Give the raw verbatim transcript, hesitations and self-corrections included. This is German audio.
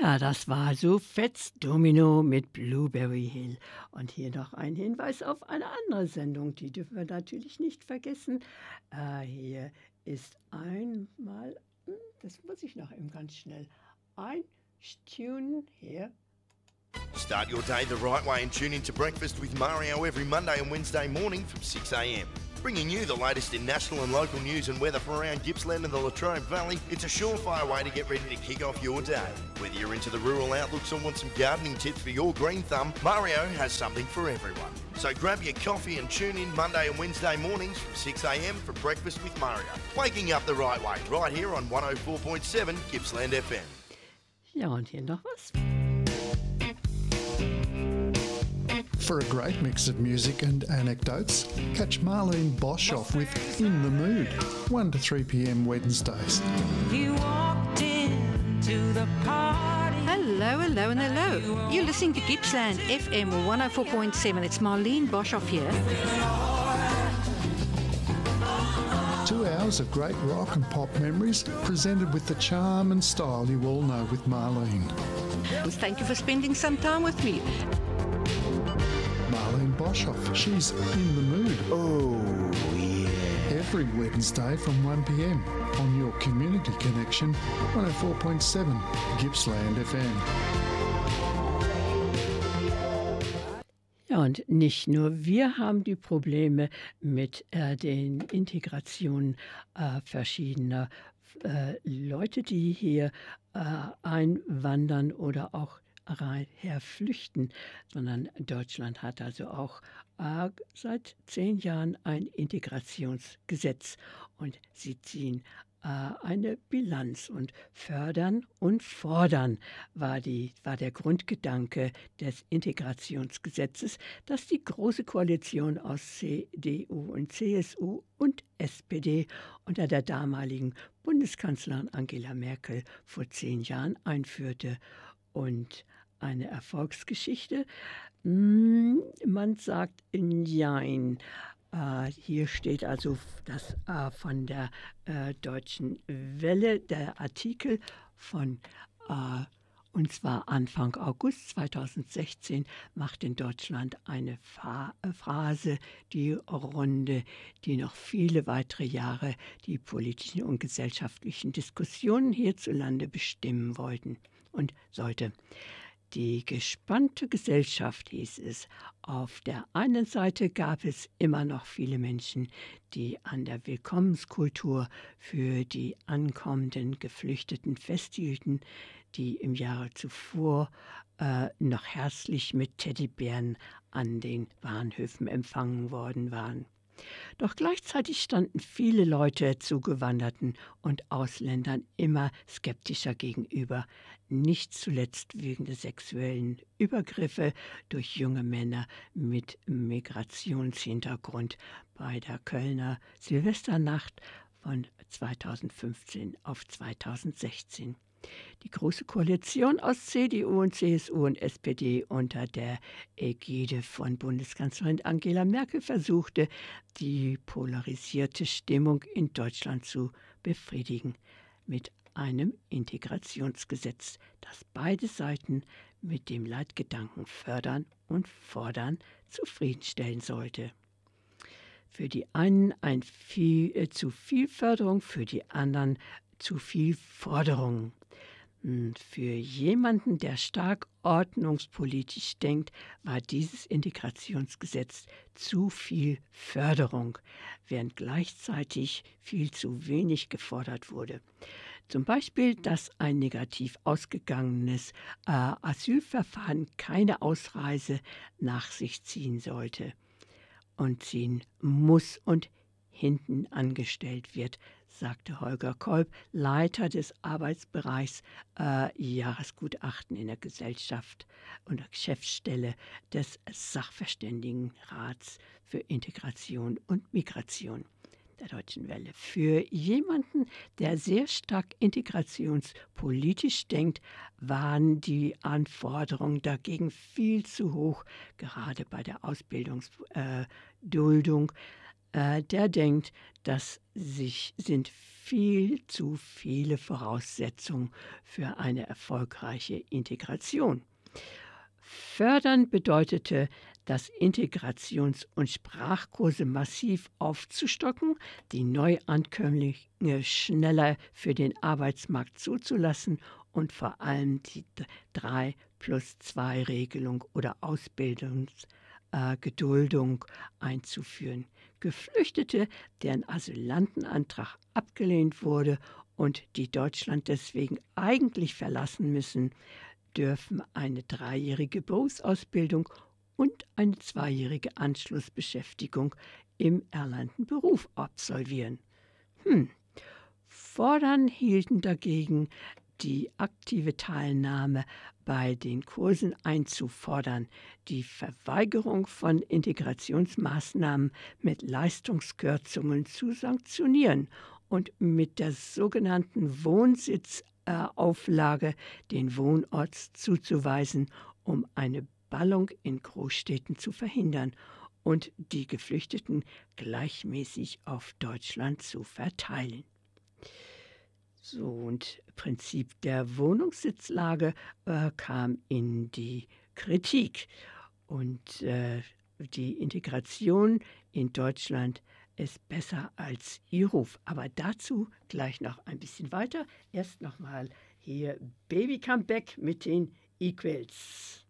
Ja, das war so Fats Domino mit Blueberry Hill. Und hier noch ein Hinweis auf eine andere Sendung, die dürfen wir natürlich nicht vergessen. Äh, hier ist einmal, hm, das muss ich noch eben ganz schnell eintunen hier. Start your day the right way and tune in to Breakfast with Mario every Monday and Wednesday morning from six a m. Bringing you the latest in national and local news and weather from around Gippsland and the Latrobe Valley, it's a surefire way to get ready to kick off your day. Whether you're into the rural outlooks or want some gardening tips for your green thumb, Mario has something for everyone. So grab your coffee and tune in Monday and Wednesday mornings from six a m for Breakfast with Mario. Waking up the right way, right here on one oh four point seven Gippsland F M. Ja, und hier noch was. For a great mix of music and anecdotes, catch Marlene Boshoff with In the Mood, one to three p m Wednesdays. You walked into the party. Hello, hello and hello. You're listening to Gippsland F M one oh four point seven. It's Marlene Boshoff here. Two hours of great rock and pop memories presented with the charm and style you all know with Marlene. Thank you for spending some time with me. Marlene Boshoff, she's in the mood. Oh, yeah. Every Wednesday from one p m on your Community Connection, one oh four point seven Gippsland F M. Ja, und nicht nur wir haben die Probleme mit äh, den Integrationen äh, verschiedener äh, Leute, die hier äh, einwandern oder auch herflüchten, sondern Deutschland hat also auch äh, seit zehn Jahren ein Integrationsgesetz und sie ziehen äh, eine Bilanz und fördern und fordern war, die, war der Grundgedanke des Integrationsgesetzes, das die Große Koalition aus C D U und C S U und S P D unter der damaligen Bundeskanzlerin Angela Merkel vor zehn Jahren einführte. Und eine Erfolgsgeschichte. Man sagt Nein. Äh, hier steht also das äh, von der äh, Deutschen Welle, der Artikel von, äh, und zwar Anfang August zweitausendsechzehn, macht in Deutschland eine Fa- Phrase die Runde, die noch viele weitere Jahre die politischen und gesellschaftlichen Diskussionen hierzulande bestimmen wollten und sollte. Die gespannte Gesellschaft, hieß es. Auf der einen Seite gab es immer noch viele Menschen, die an der Willkommenskultur für die ankommenden Geflüchteten festhielten, die im Jahre zuvor äh, noch herzlich mit Teddybären an den Bahnhöfen empfangen worden waren. Doch gleichzeitig standen viele Leute Zugewanderten und Ausländern immer skeptischer gegenüber, nicht zuletzt wegen der sexuellen Übergriffe durch junge Männer mit Migrationshintergrund bei der Kölner Silvesternacht von zweitausendfünfzehn auf zweitausendsechzehn. Die Große Koalition aus C D U und C S U und S P D unter der Ägide von Bundeskanzlerin Angela Merkel versuchte, die polarisierte Stimmung in Deutschland zu befriedigen mit einem Integrationsgesetz, das beide Seiten mit dem Leitgedanken fördern und fordern zufriedenstellen sollte. Für die einen ein viel, äh, zu viel Förderung, für die anderen zu viel Forderung. Für jemanden, der stark ordnungspolitisch denkt, war dieses Integrationsgesetz zu viel Förderung, während gleichzeitig viel zu wenig gefordert wurde. Zum Beispiel, dass ein negativ ausgegangenes äh, Asylverfahren keine Ausreise nach sich ziehen sollte und ziehen muss und hinten angestellt wird, sagte Holger Kolb, Leiter des Arbeitsbereichs äh, Jahresgutachten in der Gesellschaft und der Geschäftsstelle des Sachverständigenrats für Integration und Migration der Deutschen Welle. Für jemanden, der sehr stark integrationspolitisch denkt, waren die Anforderungen dagegen viel zu hoch, gerade bei der Ausbildungsduldung. Äh, äh, der denkt, das sich, sind viel zu viele Voraussetzungen für eine erfolgreiche Integration. Fördern bedeutete, das Integrations- und Sprachkurse massiv aufzustocken, die Neuankömmlinge schneller für den Arbeitsmarkt zuzulassen und vor allem die drei plus zwei Regelung oder Ausbildungsgeduldung äh, einzuführen. Geflüchtete, deren Asylantenantrag abgelehnt wurde und die Deutschland deswegen eigentlich verlassen müssen, dürfen eine dreijährige Berufsausbildung und eine zweijährige Anschlussbeschäftigung im erlernten Beruf absolvieren. Hm. Fordern hielten dagegen, die aktive Teilnahme bei den Kursen einzufordern, die Verweigerung von Integrationsmaßnahmen mit Leistungskürzungen zu sanktionieren und mit der sogenannten Wohnsitzauflage den Wohnort zuzuweisen, um eine Ballung in Großstädten zu verhindern und die Geflüchteten gleichmäßig auf Deutschland zu verteilen. So, und Prinzip der Wohnungssitzlage äh, kam in die Kritik. Und äh, die Integration in Deutschland ist besser als ihr Ruf. Aber dazu gleich noch ein bisschen weiter. Erst nochmal hier Baby Comeback mit den Equals.